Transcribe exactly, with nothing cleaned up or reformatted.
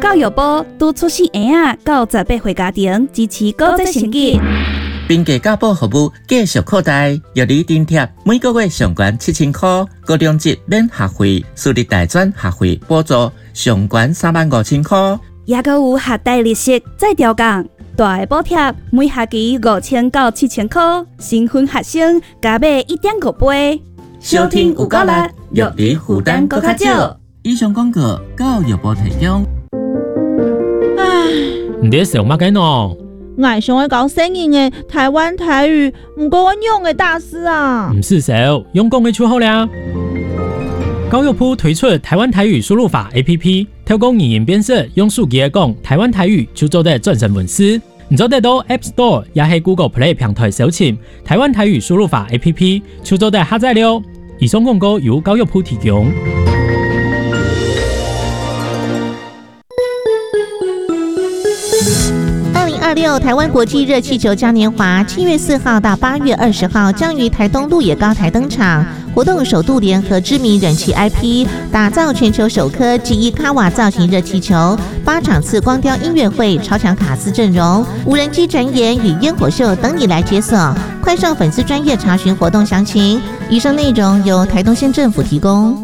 教育部督促新婴儿到十八岁家庭支持高职成绩。 并给教保服务继续扩大，药理津贴每个月上悬七千块，高中级免学费，私立大专学费补助上悬三万五千块。 也还有学贷利息再调降，大的补贴每学期五千到七千块，新婚学生加买一点五倍。 收听有够力，药理负担更较少。以上广告教育部提供。 唉， 你在想乜嘅喏？ 我想要搞生硬的台湾台语，不过我用的大师啊。 唔是手，用讲嘅出好了。教育部推出台湾台语输入法 A P P， 透过语音辨识，用手机来讲台湾台语就做得转成文字。你做得到 App Store 也係 Google Play 平台搜尋台灣台語輸入法 A P P， 就做得下載了。以上廣告由教育部提供。 二零二六台湾国际热气球嘉年华七月四号到八月二十号将于台东鹿野高台登场。活动首度联合知名人气 I P， 打造全球首颗记忆卡瓦造型热气球，八场次光雕音乐会、超强卡司阵容、无人机展演与烟火秀等你来解锁。快上粉丝专页查询活动详情。以上内容由台东县政府提供。